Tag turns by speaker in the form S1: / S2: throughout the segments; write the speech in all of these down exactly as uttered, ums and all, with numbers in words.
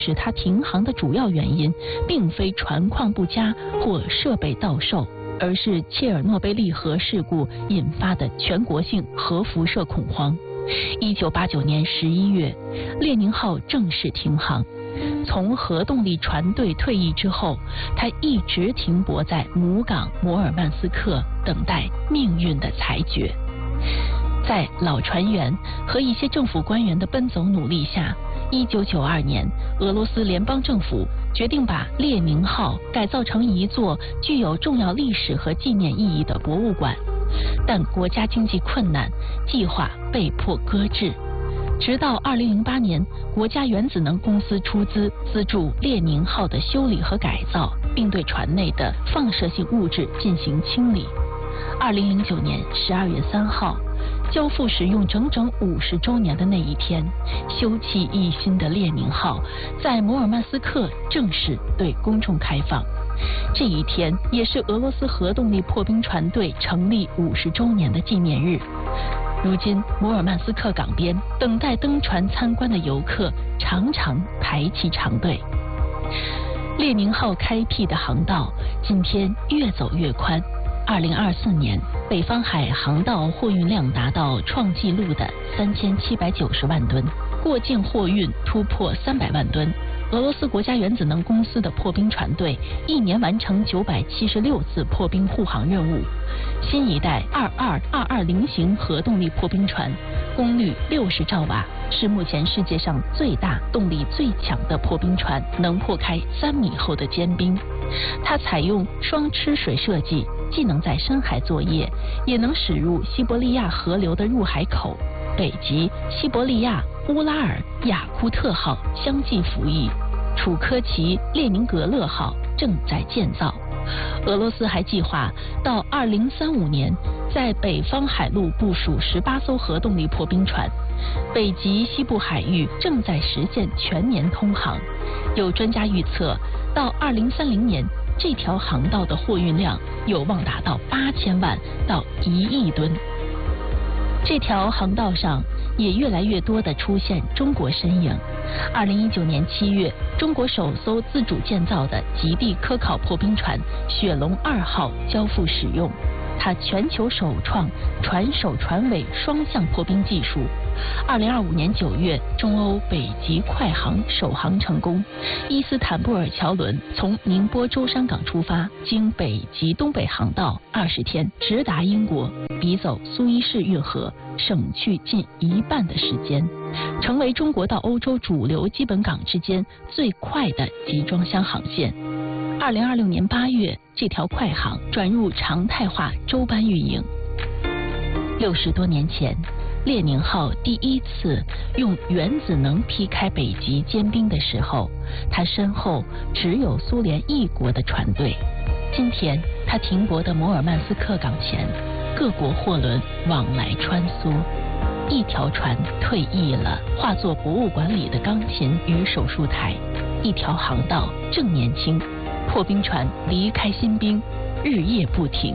S1: 使它停航的主要原因，并非船况不佳或设备到售，而是切尔诺贝利核事故引发的全国性核辐射恐慌。一九八九年十一月，列宁号正式停航。从核动力船队退役之后，他一直停泊在母港摩尔曼斯克，等待命运的裁决。在老船员和一些政府官员的奔走努力下，一九九二年，俄罗斯联邦政府决定把列宁号改造成一座具有重要历史和纪念意义的博物馆。但国家经济困难，计划被迫搁置。直到二零零八年，国家原子能公司出资资助列宁号的修理和改造，并对船内的放射性物质进行清理。二零零九年十二月三号，交付使用整整五十周年的那一天，休憩一新的列宁号在摩尔曼斯克正式对公众开放。这一天也是俄罗斯核动力破冰船队成立五十周年的纪念日。如今，摩尔曼斯克港边等待登船参观的游客常常排起长队。列宁号开辟的航道今天越走越宽。二零二四年，北方海航道货运量达到创纪录的三千七百九十万吨，过境货运突破三百万吨。俄罗斯国家原子能公司的破冰船队一年完成九百七十六次破冰护航任务。新一代二二二二零型核动力破冰船，功率六十兆瓦，是目前世界上最大、动力最强的破冰船，能破开三米厚的坚冰。它采用双吃水设计，既能在深海作业，也能驶入西伯利亚河流的入海口。北极、西伯利亚、乌拉尔、雅库特号相继服役，楚科奇列宁格勒号正在建造。俄罗斯还计划到二零三五年在北方海陆部署十八艘核动力破冰船，北极西部海域正在实现全年通航。有专家预测，到二零三零年，这条航道的货运量有望达到八千万到一亿吨。这条航道上也越来越多地出现中国身影。二零一九年七月，中国首艘自主建造的极地科考破冰船雪龙二号交付使用，它全球首创船首船尾双向破冰技术。二零二五年九月，中欧北极快航首航成功，伊斯坦布尔桥轮从宁波舟山港出发，经北极东北航道二十天直达英国，比走苏伊士运河，省去近一半的时间，成为中国到欧洲主流基本港之间最快的集装箱航线。二零二六年八月，这条快航转入常态化周班运营。六十多年前，列宁号第一次用原子能劈开北极坚冰的时候，它身后只有苏联一国的船队。今天，它停泊的摩尔曼斯克港前，各国货轮往来穿梭。一条船退役了，化作博物馆里的钢琴与手术台；一条航道正年轻，破冰船离开新冰，日夜不停。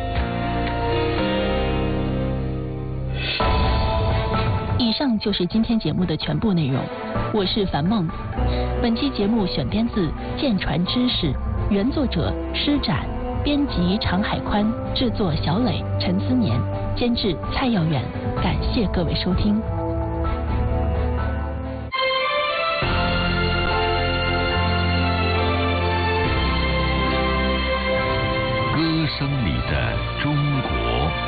S1: 以上就是今天节目的全部内容，我是樊梦。本期节目选编自《舰船知识》，原作者施展，编辑常海宽，制作小磊、陈思年，监制蔡耀远。感谢各位收听。
S2: 歌声里的中国。